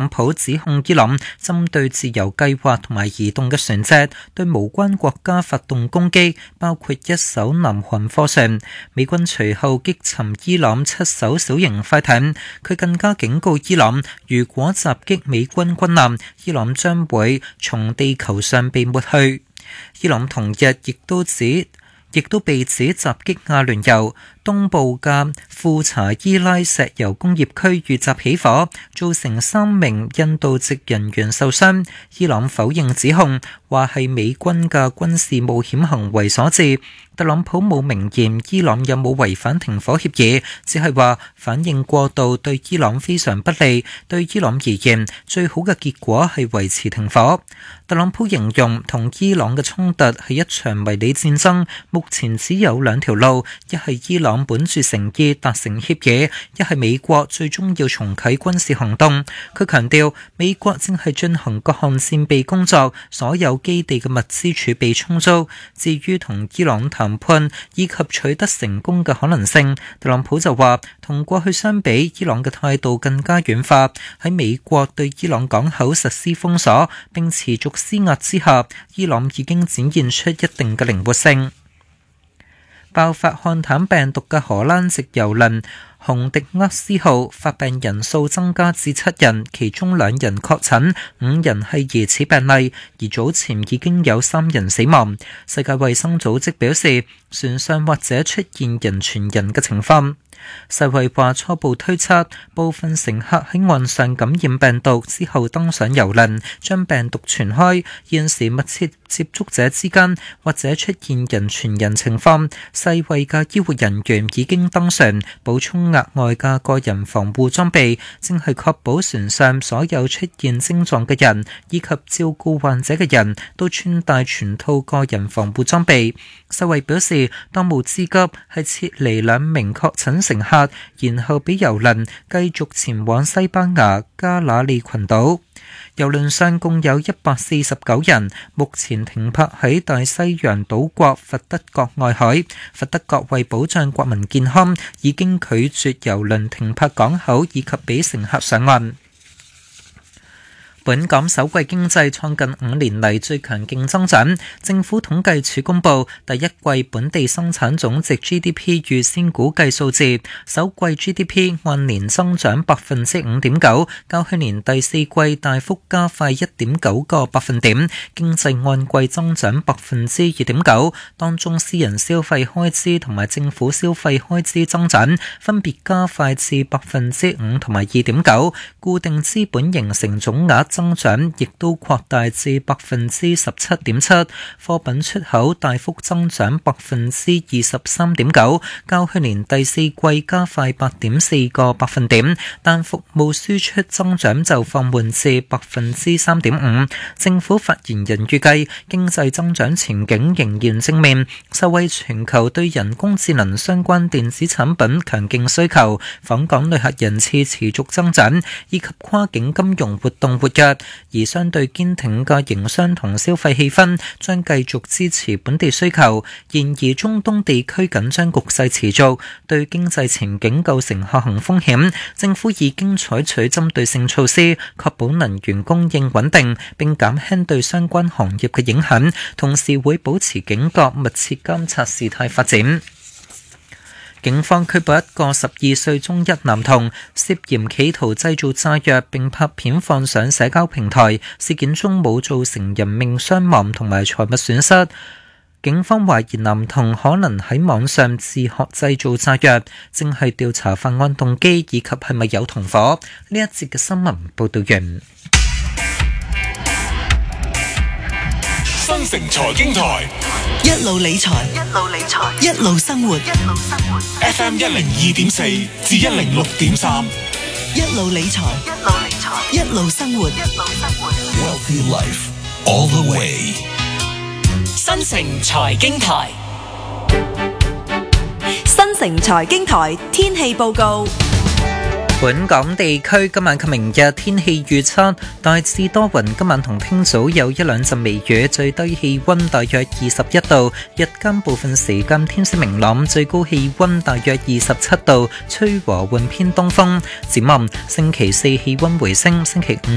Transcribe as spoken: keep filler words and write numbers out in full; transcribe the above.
朗普指控伊朗針對自由計劃同埋移動嘅船隻對無關國家發動攻擊，包括一艘南韓貨船。美軍隨後擊沉伊朗七艘小型快艇。佢更加警告伊朗，如果襲擊美軍軍艦，伊朗將會從地球上被抹去。伊朗同日亦都指，亦都被指襲擊阿聯酋東部嘅庫查伊拉石油工業區遇襲起火，造成三名印度籍人員受傷。伊朗否認指控，話係美軍嘅軍事冒險行為所致。特朗普冇明言伊朗有冇違反停火協議，只係話反應過度對伊朗非常不利，對伊朗而言最好嘅結果係維持停火。特朗普形容同伊朗嘅衝突係一場迷你戰爭，目前只有兩條路，一係伊朗本住誠意達成協議，一係美國最終要重啟軍事行動。佢強調美國正係進行各項戰備工作，所有基地嘅物資儲備充足。至於同伊朗談判以及取得成功嘅可能性，特朗普就話同過去相比，伊朗嘅態度更加軟化。喺美國對伊朗港口實施封鎖並持續施壓之下，伊朗已經展現出一定嘅靈活性。爆發漢坦病毒嘅荷蘭籍郵輪洪迪厄斯號發病人數增加至七人，其中兩人確診，五人係疑似病例，而早前已經有三人死亡。世界衛生組織表示，船上或者出現人傳人嘅情況。世衛話初步推測，部分乘客喺岸上感染病毒之後登上郵輪，將病毒傳開。現時密切接觸者之間或者出現人傳人情況，世衛嘅醫護人員已經登船，補充額外嘅個人防護裝備，正係確保船上所有出現症狀嘅人以及照顧患者嘅人都穿戴全套個人防護裝備。世衛表示，當務之急係撤離兩名確診乘客，然後俾郵輪繼續前往西班牙加那利群島。郵輪上共有一百四十九人，目前停泊喺大西洋島國佛得角外海。佛得角為保障國民健康，已經拒絕郵輪停泊港口以及俾乘客上岸。本港首季經濟創近五年嚟最強勁增長。政府統計處公布第一季本地生產總值 G D P 預先估計數字，首季 G D P 按年增長百分之五點九，較去年第四季大幅加快一點九個百分點，經濟按季增長百分之二點九，當中私人消費開支同埋政府消費開支增長分別加快至百分之五同埋二點九，固定資本形成總額增長亦都擴大至百分之十七點七，貨品出口大幅增長百分之二十三點九，較去年第四季加快八點四個百分點，但服務輸出增長就放緩至百分之三點五。政府發言人預計經濟增長前景仍然正面，受惠全球對人工智能相關電子產品強勁需求，訪港旅客人次持續增長，以及跨境金融活動活躍。而相對堅挺嘅營商同消費氣氛將繼續支持本地需求。然而中東地區緊張局勢持續，對經濟前景構成下行風險。政府已經採取針對性措施，確保能源供應穩定，並減輕對相關行業嘅影響，同時會保持警覺，密切監察事態發展。警方拘捕一個十二歲中一男童，涉嫌企圖製造炸藥並拍片放上社交平台。事件中冇造成人命傷亡同埋財物損失。警方懷疑男童可能喺網上自學製造炸藥，正係調查犯案動機以及係咪有同伙。呢一節嘅新聞報道完。 新城財經台， 一路理財，一路理財，一路生活，一路生活。 F M 一零二點四至一零六點三， 一路理財，一路理財，一路生活，一路生活。 Wealthy Life all the way。 新城財經台， 新城財經台天氣報告。 本港地區今晚及明日天氣預測大致多雲，今晚同聽早有一兩陣微雨，最低氣溫大約二十一度，日間部分時間天色明朗，最高氣溫大約二十七度，吹和緩偏東風。展望星期四氣溫回升，星期五